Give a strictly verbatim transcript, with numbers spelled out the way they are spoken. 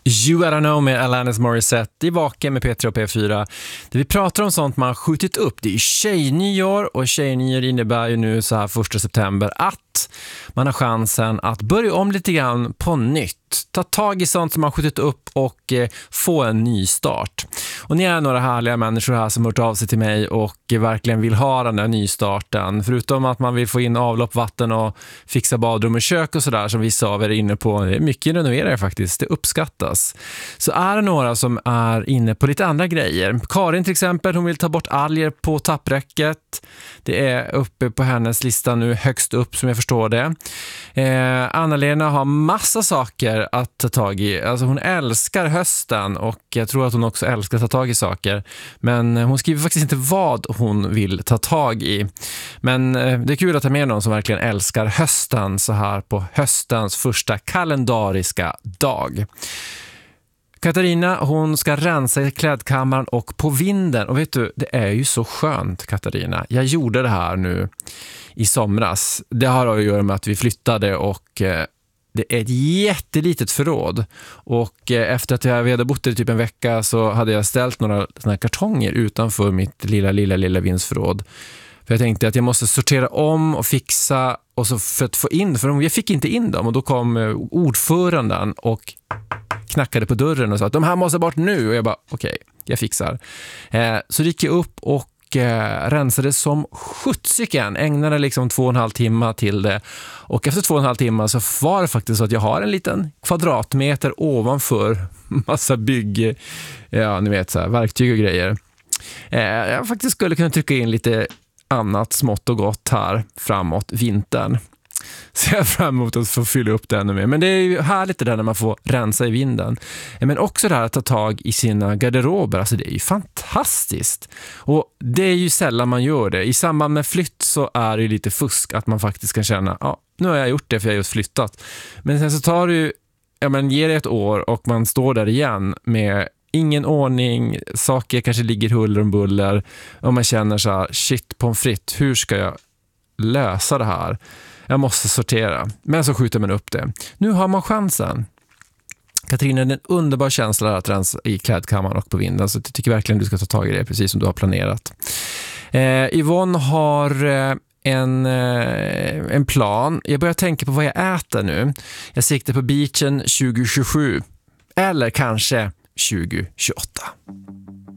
You I Don't Know med Alanis Morissette i Vaken med P tre och P fyra. Det vi pratar om sånt man skjutit upp. Det är tjejnyår, och tjejnyår innebär ju nu så här första september att man har chansen att börja om lite grann på nytt. Ta tag i sånt som man skjutit upp och eh, få en ny start. Och ni är några härliga människor här som har hört av sig till mig och eh, verkligen vill ha den där nystarten. Förutom att man vill få in avlopp, vatten och fixa badrum och kök och sådär som vissa av er är inne på. Det är mycket renoverare faktiskt, det uppskattas. Så är det några som är inne på lite andra grejer. Karin till exempel, hon vill ta bort alger på tappräcket. Det är uppe på hennes lista nu högst upp som jag förstår det. Eh, Anna-Lena har massa saker att ta tag i. Alltså hon älskar hösten och jag tror att hon också älskar att ta tag i saker. Men hon skriver faktiskt inte vad hon vill ta tag i. Men eh, det är kul att ta med någon som verkligen älskar hösten så här på höstens första kalendariska dag. Katarina, hon ska rensa i klädkammaren och på vinden. Och vet du, det är ju så skönt, Katarina. Jag gjorde det här nu i somras. Det har att göra med att vi flyttade och eh, det är ett jättelitet förråd. Och eh, efter att jag hade bott där i typ en vecka så hade jag ställt några såna här kartonger utanför mitt lilla, lilla, lilla vindsförråd. För jag tänkte att jag måste sortera om och fixa och så för att få in, för jag fick inte in dem. Och då kom eh, ordföranden och knackade på dörren och sa att de här måste bort nu. Och jag bara, okej, okay, jag fixar. Eh, så gick jag upp och eh, rensade som sjuttsiken. Ägnade liksom två och en halv timme till det. Och efter två och en halv timme så var det faktiskt så att jag har en liten kvadratmeter ovanför massa bygg, ja ni vet så här, verktyg och grejer. Eh, jag faktiskt skulle kunna trycka in lite annat smått och gott här framåt vintern. Så jag är fram emot att få fylla upp det ännu mer. Men det är ju härligt det där när man får rensa i vinden. Men också det här att ta tag i sina garderober. Alltså det är ju fantastiskt. Och det är ju sällan man gör det. I samband med flytt så är det ju lite fusk att man faktiskt kan känna, ja, nu har jag gjort det för jag har just flyttat. Men sen så tar det ju, ja men ger det ett år och man står där igen med ingen ordning, saker kanske ligger huller och buller och man känner så här, shit pommes frites, hur ska jag lösa det här? Jag måste sortera. Men så skjuter man upp det. Nu har man chansen. Katarina, det är en underbar känsla att rensa i klädkammaren och på vinden. Så jag tycker verkligen du ska ta tag i det precis som du har planerat. Eh, Yvonne har eh, en, eh, en plan. Jag börjar tänka på vad jag äter nu. Jag siktar på beachen tjugo tjugosju. Eller kanske tjugo tjugoåtta.